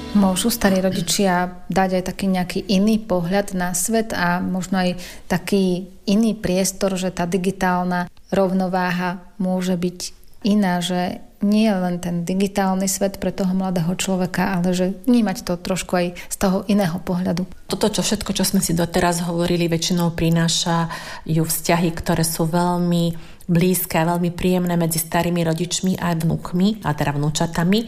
Môžu starí rodičia dať aj taký nejaký iný pohľad na svet a možno aj taký iný priestor, že tá digitálna rovnováha môže byť iná, že nie len ten digitálny svet pre toho mladého človeka, ale že vnímať to trošku aj z toho iného pohľadu. Toto, všetko, čo sme si doteraz hovorili, väčšinou prinášajú vzťahy, ktoré sú veľmi blízke a veľmi príjemné medzi starými rodičmi a vnúkmi, a teda vnúčatami.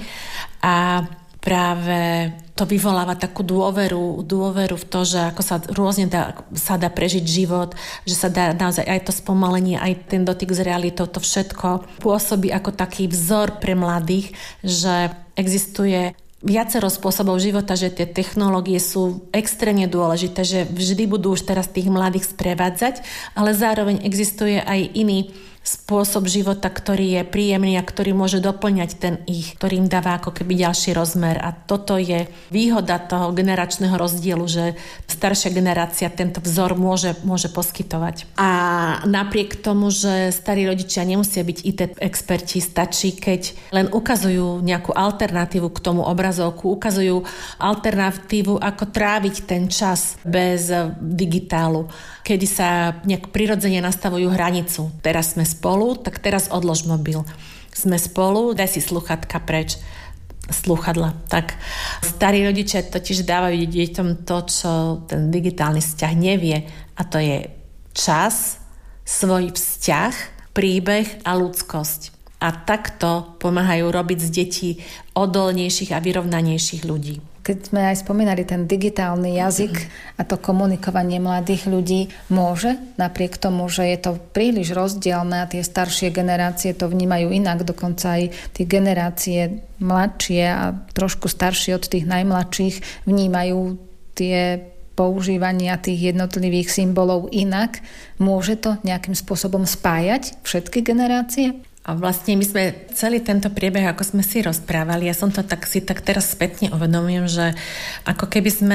A práve to vyvoláva takú dôveru v to, že ako sa rôzne sa dá prežiť život, že sa dá naozaj aj to spomalenie, aj ten dotyk s realitou, to všetko pôsobí ako taký vzor pre mladých, že existuje viacero spôsobov života, že tie technológie sú extrémne dôležité, že vždy budú už teraz tých mladých sprevádzať, ale zároveň existuje aj iný spôsob života, ktorý je príjemný a ktorý môže doplňať ten ich, ktorý im dáva ako keby ďalší rozmer. A toto je výhoda toho generačného rozdielu, že staršia generácia tento vzor môže poskytovať. A napriek tomu, že starí rodičia nemusia byť IT experti, stačí, keď len ukazujú nejakú alternatívu k tomu obrazovku, ukazujú alternatívu, ako tráviť ten čas bez digitálu, kedy sa nejak prirodzene nastavujú hranicu. Teraz sme spolu, tak teraz odlož mobil. Sme spolu, daj si sluchatka preč. Slúchadla. Tak starí rodičia totiž dávajú deťom to, čo ten digitálny vzťah nevie, a to je čas, svoj vzťah, príbeh a ľudskosť. A takto pomáhajú robiť z detí odolnejších a vyrovnanejších ľudí. Keď sme aj spomínali ten digitálny jazyk a to komunikovanie mladých ľudí, môže napriek tomu, že je to príliš rozdielne a tie staršie generácie to vnímajú inak, dokonca aj tie generácie mladšie a trošku staršie od tých najmladších vnímajú tie používania tých jednotlivých symbolov inak. Môže to nejakým spôsobom spájať všetky generácie? A vlastne my sme celý tento priebeh, ako sme si rozprávali, ja som to tak teraz spätne uvedomujem, že ako keby sme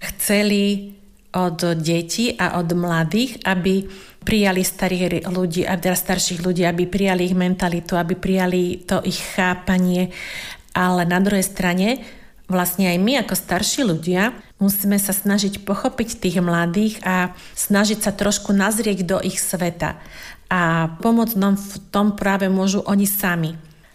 chceli od detí a od mladých, aby prijali starých ľudí, a teda starších ľudí, aby prijali ich mentalitu, aby prijali to ich chápanie, ale na druhej strane vlastne aj my ako starší ľudia musíme sa snažiť pochopiť tých mladých a snažiť sa trošku nazrieť do ich sveta. A pomôcť nám v tom práve môžu oni sami.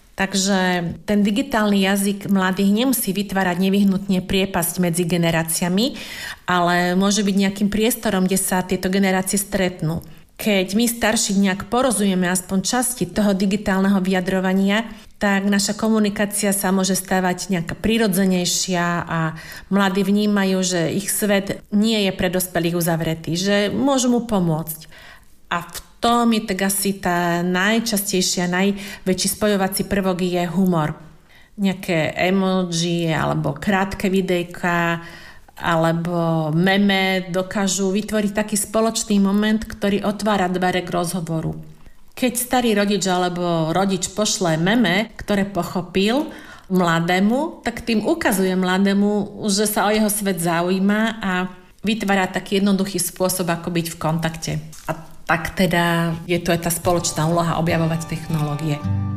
Takže ten digitálny jazyk mladých nemusí vytvárať nevyhnutne priepasť medzi generáciami, ale môže byť nejakým priestorom, kde sa tieto generácie stretnú. Keď my starší nejak porozumieme aspoň časti toho digitálneho vyjadrovania, tak naša komunikácia sa môže stávať nejaká prirodzenejšia a mladí vnímajú, že ich svet nie je pre dospelých uzavretý, že môžu mu pomôcť. A v tom je tak asi tá najčastejšia, najväčší spojovací prvok je humor. Nejaké emoji alebo krátke videjka alebo meme dokážu vytvoriť taký spoločný moment, ktorý otvára dvere k rozhovoru. Keď starý rodič alebo rodič pošle meme, ktoré pochopil mladému, tak tým ukazuje mladému, že sa o jeho svet zaujíma a vytvára taký jednoduchý spôsob, ako byť v kontakte. A tak teda je to aj tá spoločná úloha objavovať technológie.